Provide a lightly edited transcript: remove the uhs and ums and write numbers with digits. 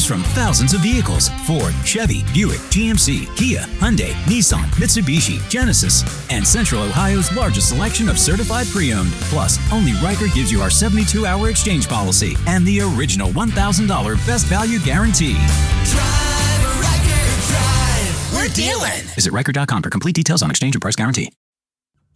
Choose from thousands of vehicles: Ford, Chevy, Buick, GMC, Kia, Hyundai, Nissan, Mitsubishi, Genesis, and Central Ohio's largest selection of certified pre-owned. Plus, only Riker gives you our 72-hour exchange policy and the original $1,000 best value guarantee. Drive, Riker, drive. We're dealing. Visit Riker.com for complete details on exchange and price guarantee.